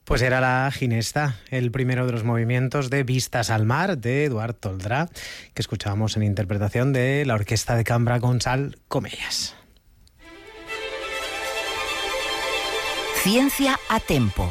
Pues era la Ginesta, el primero de los movimientos de Vistas al Mar de Eduard Toldrá, que escuchábamos en interpretación de la Orquesta de Cambra Gonçal Comellas. Ciencia a tempo.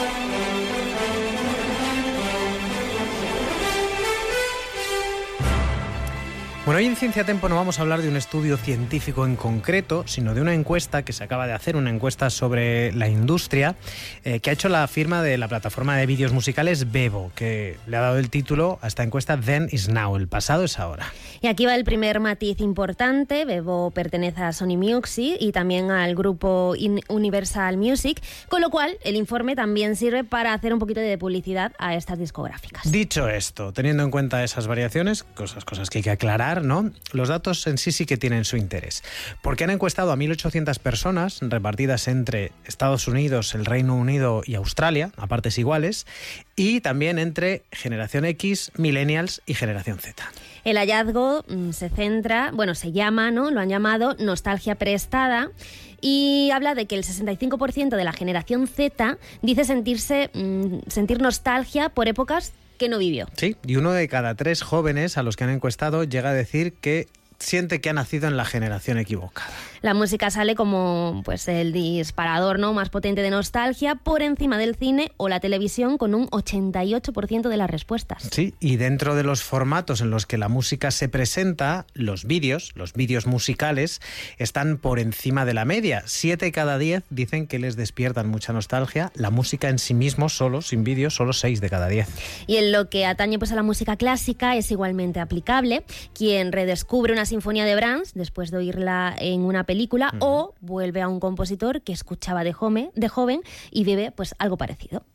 Bueno, hoy en Ciencia a Tempo no vamos a hablar de un estudio científico en concreto, sino de una encuesta que se acaba de hacer, una encuesta sobre la industria, que ha hecho la firma de la plataforma de vídeos musicales Vevo, que le ha dado el título a esta encuesta Then is Now, el pasado es ahora. Y aquí va el primer matiz importante. Vevo pertenece a Sony Music y también al grupo Universal Music, con lo cual el informe también sirve para hacer un poquito de publicidad a estas discográficas. Dicho esto, teniendo en cuenta esas variaciones, cosas que hay que aclarar, ¿no? Los datos en sí que tienen su interés, porque han encuestado a 1.800 personas repartidas entre Estados Unidos, el Reino Unido y Australia, a partes iguales, y también entre generación X, millennials y generación Z. El hallazgo se llama, ¿no? Lo han llamado nostalgia prestada. Y habla de que el 65% de la generación Z dice sentir nostalgia por épocas que no vivió. Sí, y 1 de cada 3 jóvenes a los que han encuestado llega a decir que siente que ha nacido en la generación equivocada. La música sale como el disparador, ¿no?, más potente de nostalgia, por encima del cine o la televisión, con un 88% de las respuestas. Sí, y dentro de los formatos en los que la música se presenta, los vídeos musicales están por encima de la media. 7 cada 10 dicen que les despiertan mucha nostalgia. La música en sí mismo, solo, sin vídeos, solo 6 de cada 10. Y en lo que atañe a la música clásica es igualmente aplicable. Quien redescubre una sinfonía de Brahms después de oírla en una película o vuelve a un compositor que escuchaba de joven y vive algo parecido.